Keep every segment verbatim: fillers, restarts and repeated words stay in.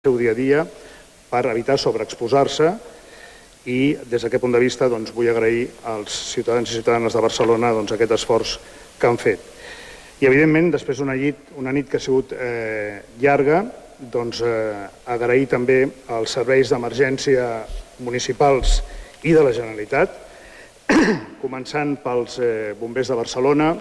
seu dia a dia per evitar sobreexposar-se i des d'aquest punt de vista doncs, vull agrair als ciutadans i ciutadanes de Barcelona doncs, aquest esforç que han fet. I evidentment, després d'una nit, una nit que ha sigut eh, llarga, doncs, eh, agrair també als serveis d'emergència municipals i de la Generalitat, començant pels eh, bombers de Barcelona,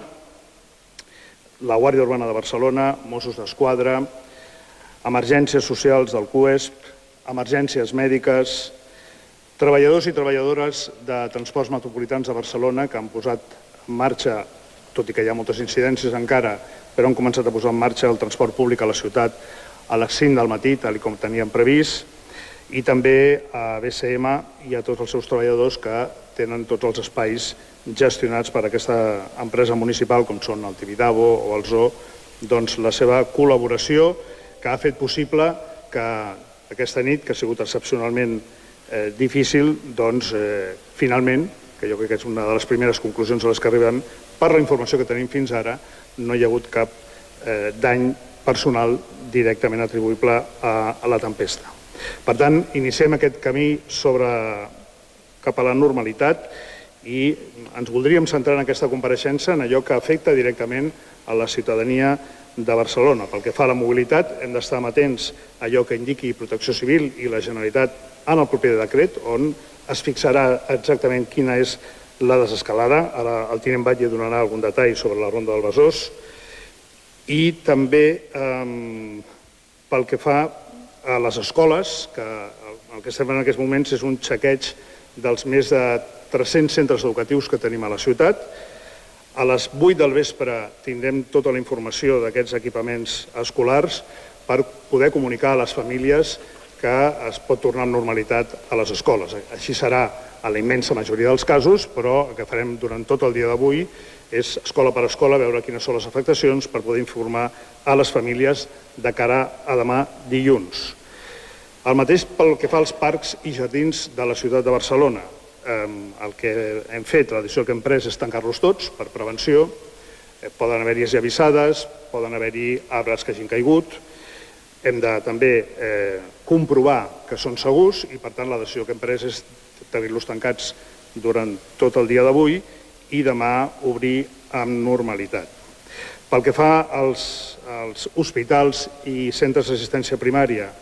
la Guàrdia Urbana de Barcelona, Mossos d'Esquadra, emergències socials del C U E S P, emergències mèdiques, treballadors i treballadores de transports metropolitans de Barcelona que han posat en marxa, tot i que hi ha moltes incidències encara, però han començat a posar en marxa el transport públic a la ciutat a les cinc del matí, tal com teníem previst, i també a B C M i a tots els seus treballadors que tenen tots els espais gestionats per aquesta empresa municipal, com són el Tibidabo o el Zoo, doncs la seva col·laboració que ha fet possible que aquesta nit, que ha sigut excepcionalment eh, difícil, doncs eh, finalment, que jo crec que és una de les primeres conclusions a les que arribem, per la informació que tenim fins ara, no hi ha hagut cap eh, dany personal directament atribuïble a, a la tempesta. Per tant, iniciem aquest camí sobre, cap a la normalitat i ens voldríem centrar en aquesta compareixença en allò que afecta directament a la ciutadania de Barcelona. Pel que fa a la mobilitat, hem d'estar amatents a allò que indiqui Protecció Civil i la Generalitat en el proper decret, on es fixarà exactament quina és la desescalada. Ara el tinent Batlle donarà algun detall sobre la Ronda del Besòs. I també eh, pel que fa a les escoles, que el que estem en aquests moments és un xequeig dels més de tres-cents centres educatius que tenim a la ciutat. A les vuit del vespre tindrem tota la informació d'aquests equipaments escolars per poder comunicar a les famílies que es pot tornar amb normalitat a les escoles. Així serà a la immensa majoria dels casos, però el que farem durant tot el dia d'avui és, escola per escola, veure quines són les afectacions per poder informar a les famílies de cara a demà dilluns. El mateix pel que fa als parcs i jardins de la ciutat de Barcelona. El que hem fet, la decisió que hem pres és tancar-los tots per prevenció. Poden haver-hi esllavissades, poden haver-hi arbres que hagin caigut. Hem de també comprovar que són segurs i, per tant, la decisió que hem pres és tenir-los tancats durant tot el dia d'avui i demà obrir amb normalitat. Pel que fa als, als hospitals i centres d'assistència primària,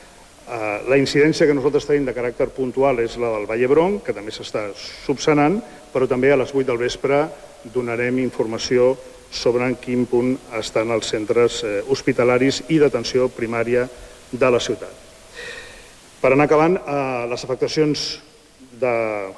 la incidència que nosaltres tenim de caràcter puntual és la del Vall d'Hebron, que també s'està subsanant, però també a les vuit del vespre donarem informació sobre en quin punt estan els centres hospitalaris i d'atenció primària de la ciutat. Per anar acabant, les afectacions de,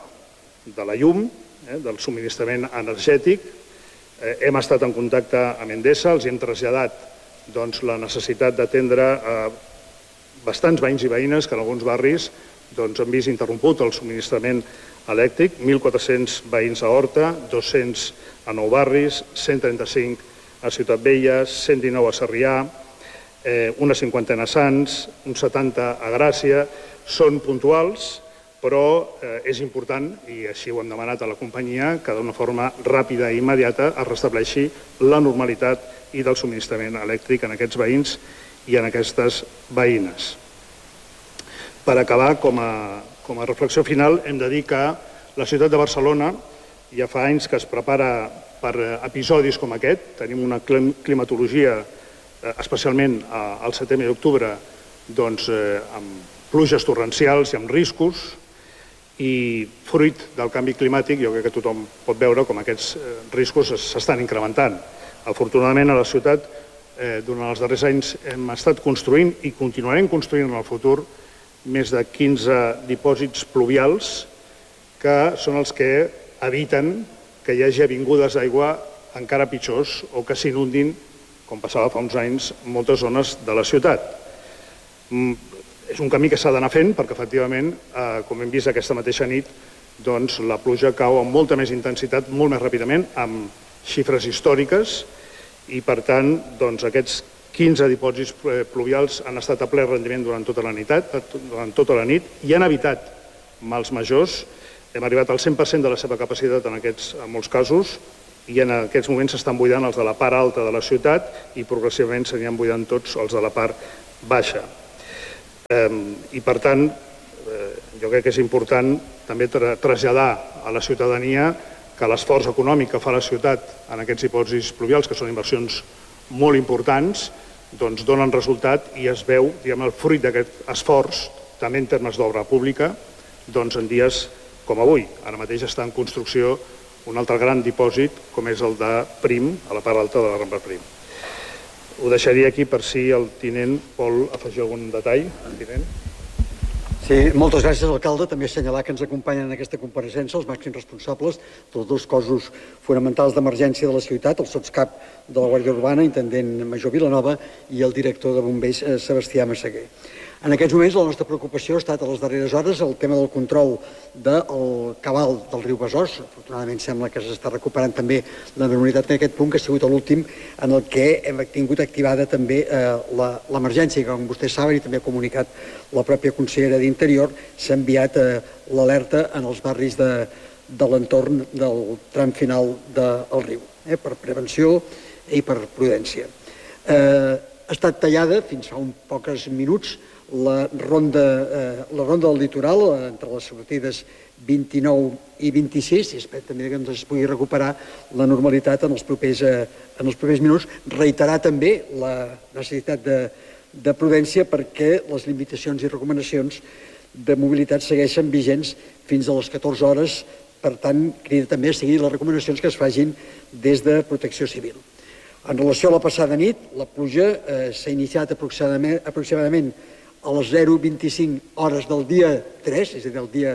de la llum, eh, del subministrament energètic, eh, hem estat en contacte amb Endesa, els hem traslladat doncs, la necessitat d'atendre eh, bastants veïns i veïnes que en alguns barris doncs, han vist interromput el subministrament elèctric, mil quatre-cents veïns a Horta, dos-cents a Nou Barris, cent trenta-cinc a Ciutat Vella, cent dinou a Sarrià, eh, una cinquantena a Sants, un setanta a Gràcia. Són puntuals, però eh, és important, i així ho hem demanat a la companyia, que d'una forma ràpida i immediata es restableixi la normalitat i del subministrament elèctric en aquests veïns i en aquestes veïnes. Per acabar, com a, com a reflexió final, hem de dir que la ciutat de Barcelona ja fa anys que es prepara per episodis com aquest. Tenim una climatologia, especialment al setembre i octubre, doncs, eh, amb pluges torrencials i amb riscos, i fruit del canvi climàtic, jo crec que tothom pot veure com aquests riscos s'estan incrementant. Afortunadament, a la ciutat, Eh, durant els darrers anys hem estat construint i continuarem construint en el futur més de quinze dipòsits pluvials que són els que eviten que hi hagi avingudes d'aigua encara pitjors o que s'inundin, com passava fa uns anys, moltes zones de la ciutat. Mm, és un camí que s'ha d'anar fent perquè, efectivament, eh, com hem vist aquesta mateixa nit, doncs, la pluja cau amb molta més intensitat, molt més ràpidament, amb xifres històriques, i, per tant, doncs, aquests quinze dipòsits pluvials han estat a ple rendiment durant tota la nit, durant tota la nit i han evitat mals majors. Hem arribat al cent per cent de la seva capacitat en aquests, en molts casos, i en aquests moments s'estan buidant els de la part alta de la ciutat i progressivament s'aniran buidant tots els de la part baixa. I, per tant, jo crec que és important també traslladar a la ciutadania que l'esforç econòmic que fa la ciutat en aquests dipòsits pluvials, que són inversions molt importants, doncs donen resultat i es veu el fruit d'aquest esforç, també en termes d'obra pública, en dies com avui. Ara mateix està en construcció un altre gran dipòsit, com és el de Prim, a la part alta de la Rambla Prim. Ho deixaria aquí per si el tinent vol afegir algun detall. Tinent? Sí, moltes gràcies, alcalde. També assenyalar que ens acompanyen en aquesta compareixença els màxims responsables dels dos cossos fonamentals d'emergència de la ciutat, el sotscap de la Guàrdia Urbana, intendent Major Vilanova, i el director de bombers, Sebastià Massaguer. En aquests moments la nostra preocupació ha estat a les darreres hores el tema del control del cabal del riu Besòs. Afortunadament sembla que s'està recuperant també la normalitat en aquest punt, que ha sigut l'últim en el que hem tingut activada també l'emergència, que com vostès saben i també ha comunicat la pròpia consellera d'Interior, s'ha enviat l'alerta en els barris de l'entorn del tram final del riu, per prevenció i per prudència. Ha estat tallada fins fa uns pocs minuts la ronda del litoral entre les sortides vint-i-nou i vint-i-sis, i espero també que ens es pugui recuperar la normalitat en els propers minuts. Reiterar també la necessitat de prudència perquè les limitacions i recomanacions de mobilitat segueixen vigents fins a les catorze hores. Per tant, crida també a seguir les recomanacions que es facin des de Protecció Civil. En relació a la passada nit, la pluja s'ha iniciat aproximadament a les zero coma vint-i-cinc hores del dia tres, és a dir,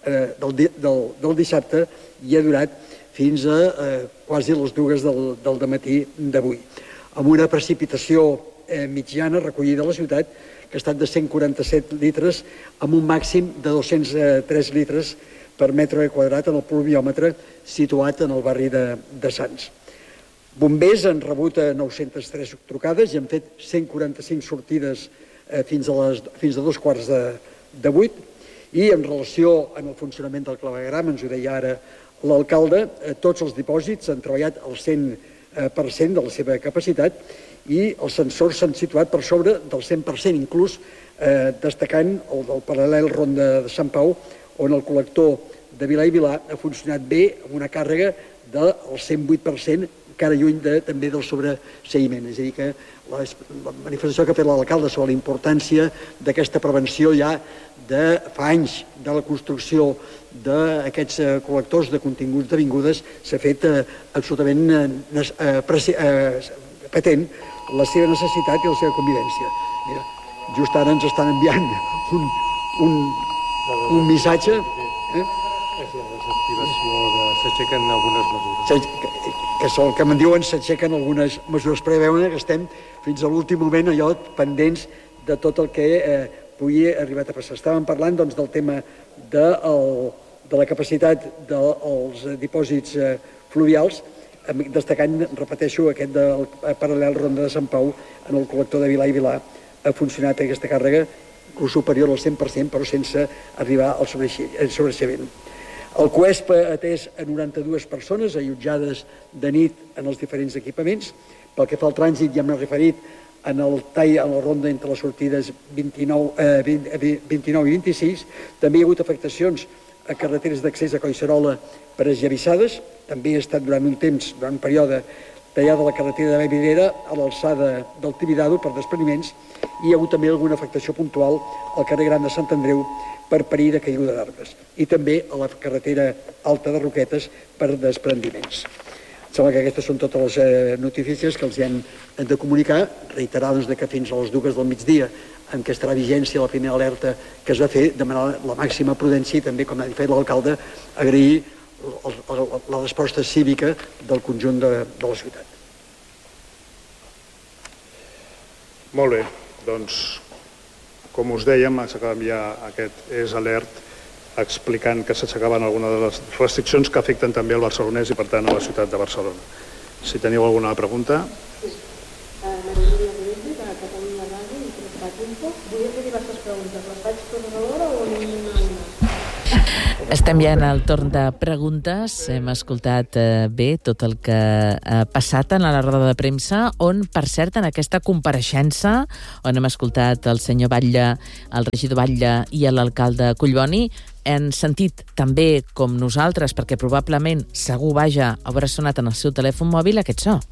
del dissabte, i ha durat fins a quasi les dues del dematí d'avui, amb una precipitació mitjana recollida a la ciutat que ha estat de cent quaranta-set litres, amb un màxim de dos-cents tres litres per metre quadrat en el pluviòmetre situat en el barri de Sants. Bombers han rebut nou-centes tres trucades i han fet cent quaranta-cinc sortides fins a dos quarts de vuit, i en relació amb el funcionament del clavegueram, ens ho deia ara l'alcalde, tots els dipòsits han treballat al cent per cent de la seva capacitat i els sensors s'han situat per sobre del cent per cent, inclús destacant el del paral·lel Ronda de Sant Pau, on el col·lector de Vilà i Vilà ha funcionat bé amb una càrrega del cent vuit per cent, encara lluny també del sobreseïment. És a dir, que la manifestació que ha fet l'alcalde sobre la importància d'aquesta prevenció ja de fa anys de la construcció d'aquests col·lectors de continguts d'avingudes s'ha fet absolutament patent la seva necessitat i la seva convivència. Just ara ens estan enviant un missatge. És la desactivació de... s'aixequen algunes mesures. Que és el que me'n diuen, s'aixequen algunes mesures, però veuen que estem fins a l'últim moment allò pendents de tot el que pugui arribar a passar. Estàvem parlant del tema de la capacitat dels dipòsits fluvials, destacant, repeteixo, aquest del paral·lel Ronda de Sant Pau, en el col·lector de Vilà i Vilà ha funcionat aquesta càrrega superior al cent per cent, però sense arribar al sobreeixement. El CUESP ha atès a noranta-dues persones allotjades de nit en els diferents equipaments. Pel que fa al trànsit, ja m'he referit en el tall a la ronda entre les sortides vint-i-nou i vint-i-sis. També hi ha hagut afectacions a carreteres d'accés a Collserola per esllavissades. També ha estat durant un temps, durant un període, tallada la carretera de Vallvidrera a l'alçada del Tibidado per despreniments, i hi ha hagut també alguna afectació puntual al carrer Gran de Sant Andreu per perill de caiguda d'arbres, i també a la carretera alta de Roquetes per desprendiments. Em sembla que aquestes són totes les notícies que els hem de comunicar, reiterar que fins a les dues del migdia, en què estarà vigència la primera alerta que es va fer, demanar la màxima prudència i també, com ha fet l'alcalde, agrair la resposta cívica del conjunt de la ciutat. Molt bé, doncs, com us dèiem, s'acaba d'enviar aquest és alert explicant que s'aixecaven algunes de les restriccions que afecten també al barcelonès i, per tant, a la ciutat de Barcelona. Si teniu alguna pregunta... Sí. Maria Rodríguez, de Catalunya Ràdio, i Tractat Info. Vull fer diverses preguntes. Les faig totes alhora o n'hi una a una? Estem ja en el torn de preguntes. Hem escoltat eh, bé tot el que ha passat en la roda de premsa, on, per cert, en aquesta compareixença, on hem escoltat el senyor Batlle, el regidor Batlle i l'alcalde Collboni, hem sentit també, com nosaltres, perquè probablement segur, vaja, haurà sonat en el seu telèfon mòbil aquest so.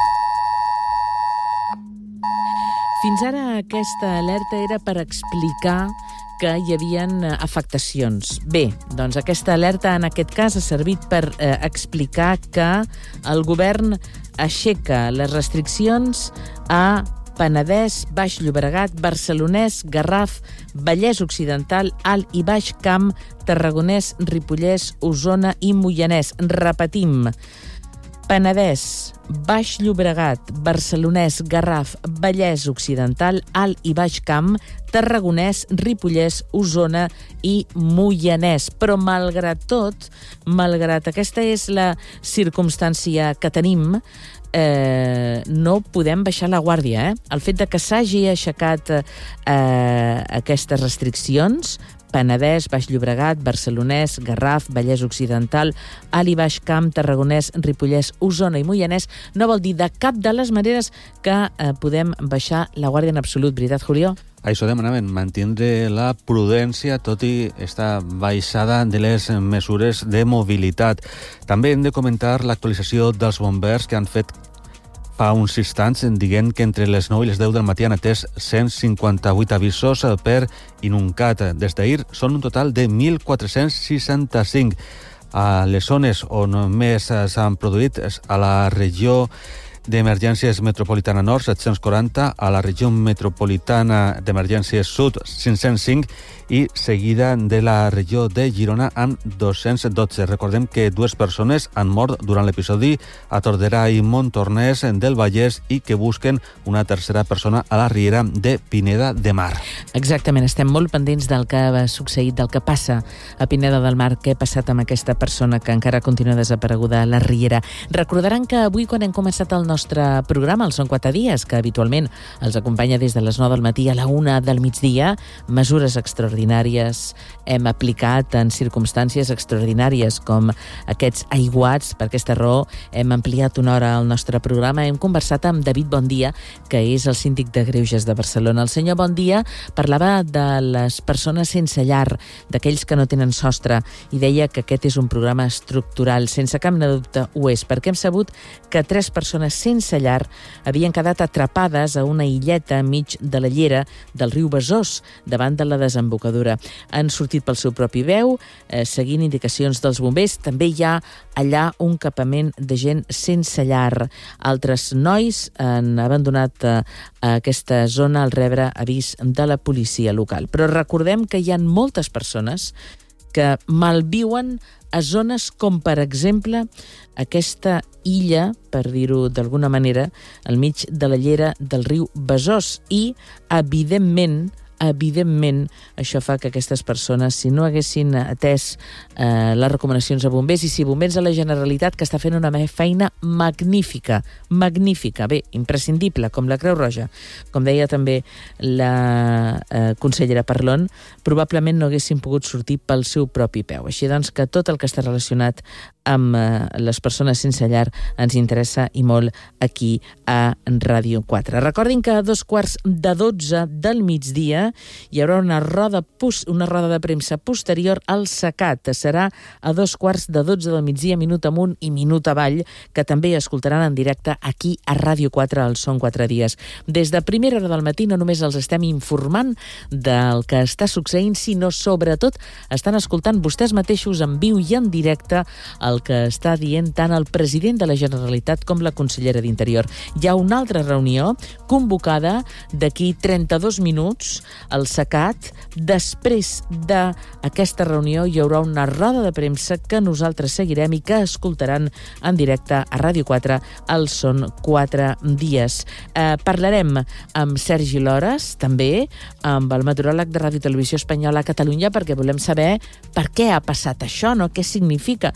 Fins ara aquesta alerta era per explicar que hi havia afectacions. Bé, doncs aquesta alerta en aquest cas ha servit per eh, explicar que el govern aixeca les restriccions a Penedès, Baix Llobregat, Barcelonès, Garraf, Vallès Occidental, Alt i Baix Camp, Tarragonès, Ripollès, Osona i Moianès. Repetim. Penedès, Baix Llobregat, Barcelonès, Garraf, Vallès Occidental, Alt i Baix Camp, Tarragonès, Ripollès, Osona i Moianès. Però, malgrat tot, malgrat aquesta és la circumstància que tenim, eh, no podem baixar la guàrdia. Eh? El fet de que s'hagi aixecat eh, aquestes restriccions, Penedès, Baix Llobregat, Barcelonès, Garraf, Vallès Occidental, Alt i Baix Camp, Tarragonès, Ripollès, Osona i Moianès, no vol dir de cap de les maneres que eh, podem baixar la guàrdia en absolut. Veritat, Julio? Això demanaven, mantindre la prudència tot i esta baixada de les mesures de mobilitat. També hem de comentar l'actualització dels bombers que han fet fa uns instants, dient que entre les nou i les deu del matí han atès cent cinquanta-vuit avisos per inuncat. Des d'ahir són un total de mil quatre-cents seixanta-cinc. A les zones on més s'han produït a la regió d'Emergències Metropolitana Nord, set-cents quaranta, a la regió metropolitana d'Emergències Sud, cinc-cents cinc, i seguida de la regió de Girona amb dos-cents dotze. Recordem que dues persones han mort durant l'episodi a Tordera i Montornès del Vallès i que busquen una tercera persona a la riera de Pineda de Mar. Exactament, estem molt pendents del que ha succeït, del que passa a Pineda del Mar, què ha passat amb aquesta persona que encara continua desapareguda a la riera. Recordaran que avui, quan hem començat el nostre programa, el Són quatre dies, que habitualment els acompanya des de les nou del matí a la una del migdia, mesures extraordinàries hem aplicat en circumstàncies extraordinàries com aquests aiguats. Per aquesta raó hem ampliat una hora el nostre programa. Hem conversat amb David Bondia, que és el síndic de Greuges de Barcelona. El senyor Bondia parlava de les persones sense llar, d'aquells que no tenen sostre, i deia que aquest és un programa estructural. Sense cap de dubte ho és, perquè hem sabut que tres persones sense llar havien quedat atrapades a una illeta enmig de la llera del riu Besòs, davant de la desembocadura. Han sortit pel seu propi veu, eh, seguint indicacions dels bombers. També hi ha allà un campament de gent sense llar. Altres nois han abandonat eh, aquesta zona al rebre avís de la policia local. Però recordem que hi ha moltes persones que malviuen a zones com, per exemple, aquesta illa, per dir-ho d'alguna manera, al mig de la llera del riu Besòs. I, evidentment, evidentment, això fa que aquestes persones, si no haguessin atès eh, les recomanacions a bombers, i si bombers de la Generalitat, que està fent una feina magnífica, magnífica, bé, imprescindible, com la Creu Roja, com deia també la eh, consellera Parlon, probablement no haguessin pogut sortir pel seu propi peu. Així doncs que tot el que està relacionat amb eh, les persones sense llar ens interessa i molt aquí a Ràdio quatre. Recordin que a dos quarts de dotze del migdia hi haurà una roda, una roda de premsa posterior al SECAT. Serà a dos quarts de dotze del migdia, minut amunt i minut avall, que també escoltaran en directe aquí a Ràdio quatre, al Són quatre dies. Des de primera hora del matí no només els estem informant del que està succeint, sinó sobretot estan escoltant vostès mateixos en viu i en directe el que està dient tant el president de la Generalitat com la consellera d'Interior. Hi ha una altra reunió convocada d'aquí trenta-dos minuts al SECAT. Després d'aquesta reunió hi haurà una roda de premsa que nosaltres seguirem i que escoltaran en directe a Ràdio quatre al Són quatre dies. Eh, parlarem amb Sergi Lores, també amb el meteoròleg de Ràdio Televisió Espanyola a Catalunya, perquè volem saber per què ha passat això, no? Què significa? És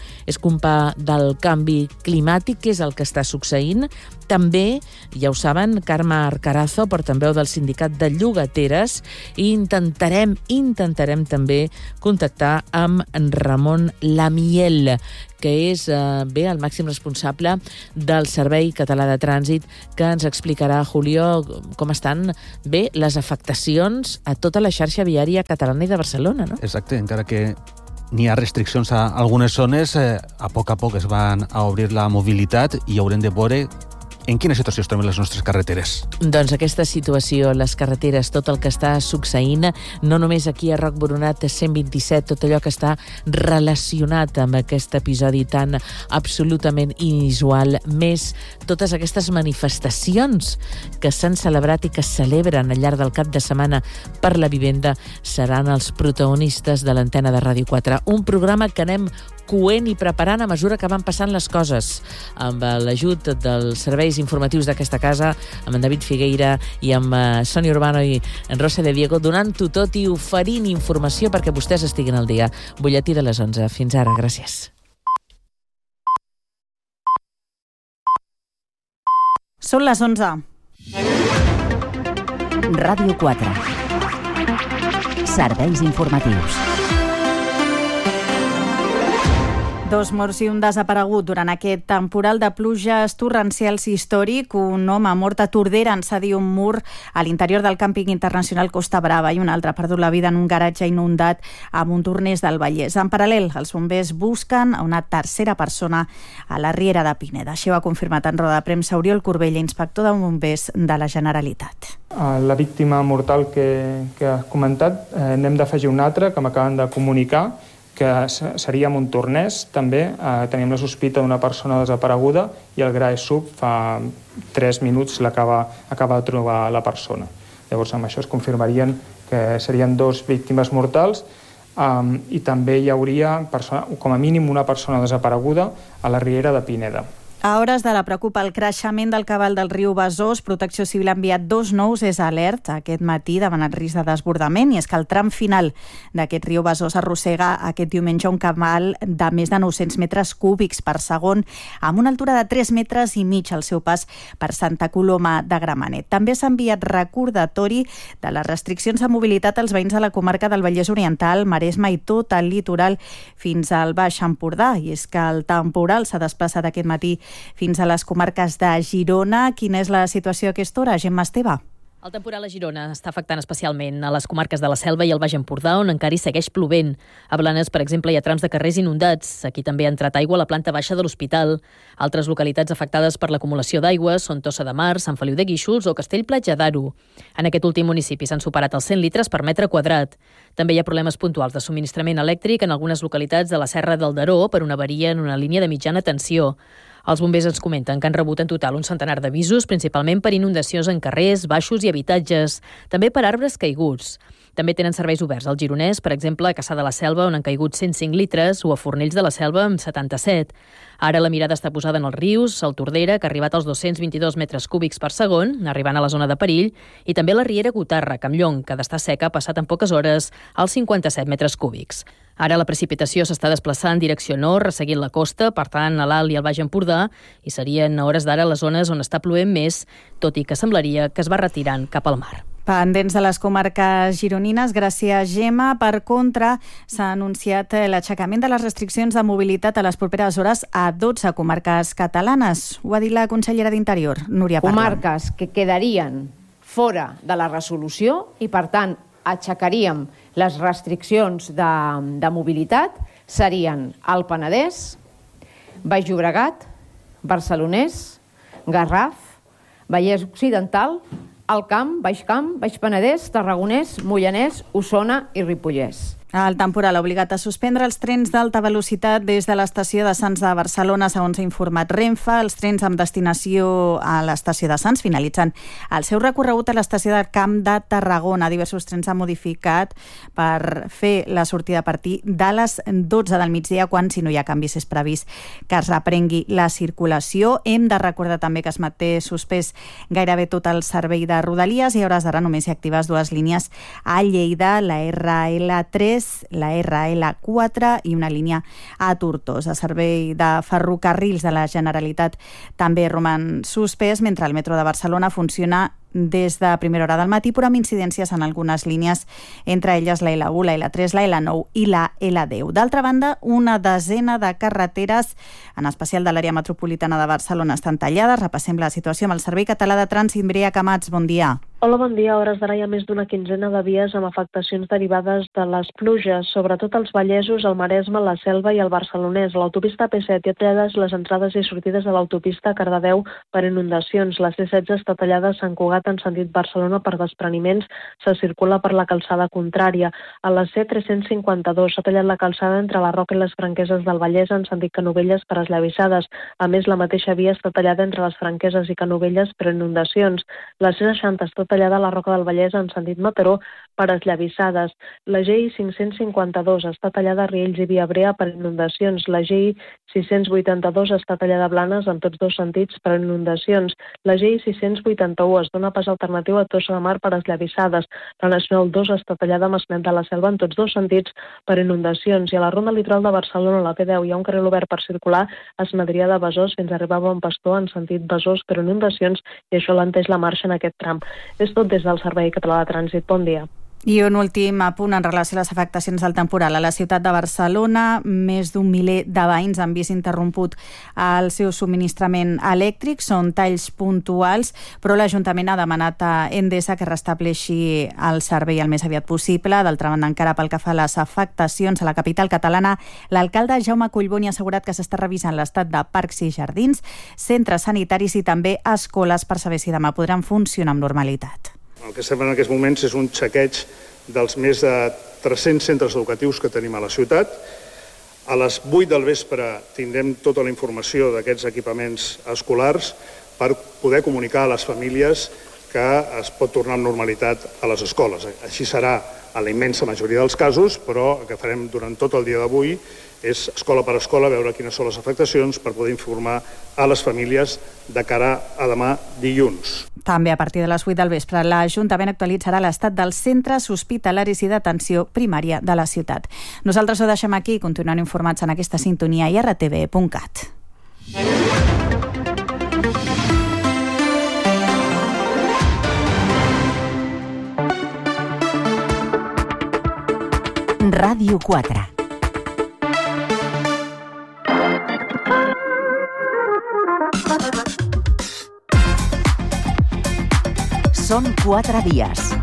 culpa del canvi climàtic, que és el que està succeint. També, ja ho saben, Carme Arcarazo, portaveu del sindicat de llogateres, i intentarem, intentarem també contactar amb en Ramon Lamiel, que és eh, bé el màxim responsable del Servei Català de Trànsit, que ens explicarà, Julio, com estan bé les afectacions a tota la xarxa viària catalana i de Barcelona, no? Exacte, encara que n'hi ha restriccions a algunes zones, eh, a poc a poc es van a obrir la mobilitat i haurem de veure en quina situació es troben les nostres carreteres. Doncs aquesta situació, les carreteres, tot el que està succeint, no només aquí a Roc Boronat cent vint-i-set, tot allò que està relacionat amb aquest episodi tan absolutament inusual, més totes aquestes manifestacions que s'han celebrat i que es celebren al llarg del cap de setmana per la vivenda, seran els protagonistes de l'antena de Ràdio quatre. Un programa que anem coent i preparant a mesura que van passant les coses, amb l'ajut dels serveis informatius d'aquesta casa, amb en David Figueira i amb uh, Sònia Urbano i en Rosa de Diego, donant-ho tot i oferint informació perquè vostès estiguin al dia. Butlletí de les onze. Fins ara. Gràcies. Són les onze. Ràdio quatre. Serveis informatius. Dos morts i un desaparegut durant aquest temporal de pluges torrencials històric. Un home mort a Tordera en cedir un mur a l'interior del càmping internacional Costa Brava i un altre ha perdut la vida en un garatge inundat a Montornès del Vallès. En paral·lel, els bombers busquen a una tercera persona a la Riera de Pineda. Això ho ha confirmat en roda de premsa Oriol Corbella, inspector de bombers de la Generalitat. La víctima mortal que, que has comentat, eh, n'hem d'afegir una altra que m'acaben de comunicar, que seria a Montornès, també. Eh, tenim la sospita d'una persona desapareguda i el G R A E Sub fa tres minuts l'acaba acaba de trobar la persona. Llavors, amb això es confirmarien que serien dos víctimes mortals eh, i també hi hauria, persona, com a mínim, una persona desapareguda a la Riera de Pineda. A hores d'ara preocupa el creixement del cabal del riu Besòs. Protecció Civil ha enviat dos nous és alert aquest matí davant el risc de desbordament, i és que el tram final d'aquest riu Besòs arrossega aquest diumenge un cabal de més de nou-cents metres cúbics per segon, amb una altura de tres metres i mig al seu pas per Santa Coloma de Gramenet. També s'ha enviat recordatori de les restriccions de mobilitat als veïns de la comarca del Vallès Oriental, Maresme i tot el litoral fins al Baix Empordà. I és que el temporal s'ha desplaçat aquest matí fins a les comarques de Girona. Quina és la situació a aquesta hora, Gemma Esteve? El temporal a Girona està afectant especialment a les comarques de la Selva i el Baix Empordà, on encara hi segueix plovent. A Blanes, per exemple, hi ha trams de carrers inundats. Aquí també ha entrat aigua a la planta baixa de l'hospital. Altres localitats afectades per l'acumulació d'aigua són Tossa de Mar, Sant Feliu de Guíxols o Castell-Platja d'Aro. En aquest últim municipi s'han superat els cent litres per metre quadrat. També hi ha problemes puntuals de subministrament elèctric en algunes localitats de la Serra del Daró per una avaria en una línia de mitjana tensió. Els bombers ens comenten que han rebut en total un centenar d'avisos, principalment per inundacions en carrers, baixos i habitatges, també per arbres caiguts. També tenen serveis oberts al Gironès, per exemple, a Cassà de la Selva, on han caigut cent cinc litres, o a Fornells de la Selva, amb setanta-set. Ara la mirada està posada en els rius, el Tordera, que ha arribat als dos-cents vint-i-dos metres cúbics per segon, arribant a la zona de perill, i també la Riera Gotarra, Campllong, que d'estar seca ha passat en poques hores als cinquanta-set metres cúbics. Ara la precipitació s'està desplaçant en direcció nord, resseguint la costa, per tant, a l'Alt i al Baix Empordà, i serien a hores d'ara les zones on està plovent més, tot i que semblaria que es va retirant cap al mar. Pendents de les comarques gironines, gràcies, Gemma. Per contra, s'ha anunciat l'aixecament de les restriccions de mobilitat a les properes hores a dotze comarques catalanes. Ho ha dit la consellera d'Interior, Núria Parlon. Comarques que quedarien fora de la resolució i, per tant, aixecaríem les restriccions de, de mobilitat serien el Penedès, Baix Llobregat, Barcelonès, Garraf, Vallès Occidental, Alt Camp, Baix Camp, Baix Penedès, Tarragonès, Moianès, Osona i Ripollès. El temporal ha obligat a suspendre els trens d'alta velocitat des de l'estació de Sants de Barcelona, segons ha informat Renfe. Els trens amb destinació a l'estació de Sants finalitzen el seu recorregut a l'estació del Camp de Tarragona. Diversos trens s'han modificat per fer la sortida a partir de les dotze del migdia, quan, si no hi ha canvis, és previst que es reprengui la circulació. Hem de recordar també que es manté suspès gairebé tot el servei de Rodalies i a hores d'ara només hi ha actives dues línies a Lleida, la erre ele tres tres, la erre ele quatre i una línia a Tortosa. El servei de ferrocarrils de la Generalitat també roman suspès, mentre el metro de Barcelona funciona des de primera hora del matí, però amb incidències en algunes línies, entre elles la ele u, la ele tres, la ele nou i la ele deu. D'altra banda, una desena de carreteres, en especial de l'àrea metropolitana de Barcelona, estan tallades. Repassem la situació amb el Servei Català de Trànsit. Mireia Camats, bon dia. Hola, bon dia. A hores d'ara hi ha més d'una quinzena de vies amb afectacions derivades de les pluges, sobretot als Vallesos, el Maresme, la Selva i el Barcelonès. A l'autopista pe set hi ha tallades les entrades i sortides de l'autopista a Cardedeu per inundacions. La ce setze està tallada a Sant Cugat en sentit Barcelona per despreniments. Se circula per la calçada contrària. A la ce tres-cents cinquanta-dos s'ha tallat la calçada entre la Roca i les Franqueses del Vallès en sentit Canovelles per esllavissades. A més, la mateixa via està tallada entre les Franqueses i Canovelles per inundacions. La ce seixanta està tallada a la Roca del Vallès en sentit Mataró per esllavissades. La ge i cinc-cents cinquanta-dos està tallada a Riells i Viabrea per inundacions. La ge i sis-cents vuitanta-dos està tallada a Blanes en tots dos sentits per inundacions. La ge i sis-cents vuitanta-u es dona pas alternatiu a Tossa de Mar per esllavissades. La nacional dos està tallada a Maçanet de la Selva en tots dos sentits per inundacions. I a la ronda litoral de Barcelona, a la pe deu, hi ha un carril obert per circular a Sant Adrià de Besòs fins a arribar a Bon Pastor en sentit Besòs per inundacions, i això alenteix la marxa en aquest tram. És tot des del Servei Català de Trànsit. Bon dia. I un últim apunt en relació a les afectacions del temporal. A la ciutat de Barcelona, més d'un miler de veïns han vist interromput el seu subministrament elèctric. Són talls puntuals, però l'Ajuntament ha demanat a Endesa que restableixi el servei el més aviat possible. D'altra banda, encara pel que fa a les afectacions a la capital catalana, l'alcalde Jaume Collboni ha assegurat que s'està revisant l'estat de parcs i jardins, centres sanitaris i també escoles per saber si demà podran funcionar amb normalitat. El que estem en aquests moments és un xequeig dels més de tres-cents centres educatius que tenim a la ciutat. A les vuit del vespre tindrem tota la informació d'aquests equipaments escolars per poder comunicar a les famílies que es pot tornar amb normalitat a les escoles. Així serà a la immensa majoria dels casos, però el que farem durant tot el dia d'avui és escola per escola veure quines són les afectacions per poder informar a les famílies de cara a demà dilluns. També a partir de les vuit del vespre l'Ajuntament actualitzarà l'estat dels centres hospitalaris i d'atenció primària de la ciutat. Nosaltres ho deixem aquí i continuem informats en aquesta sintonia i erre te ve punt cat. Ràdio quatre. Són quatre dies.